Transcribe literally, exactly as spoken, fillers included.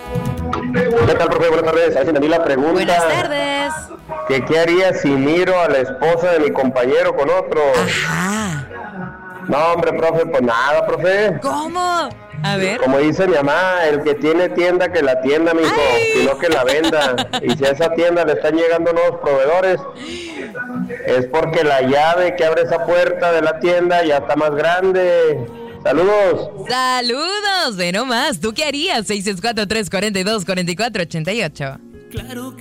¿Qué tal, profe? Buenas tardes. Ahí se me dio la pregunta. Buenas tardes. Que qué haría si miro a la esposa de mi compañero con otro. Ajá. No, hombre, profe, pues nada, profe. ¿Cómo? A ver. Como dice mi mamá, el que tiene tienda que la tienda, mijo, ¡Ay! sino que la venda. Y si a esa tienda le están llegando nuevos proveedores, es porque la llave que abre esa puerta de la tienda ya está más grande. Saludos. Saludos. Ve nomás. ¿Tú qué harías? seis seis cuatro, tres cuatro dos, cuatro cuatro ocho ocho. Claro.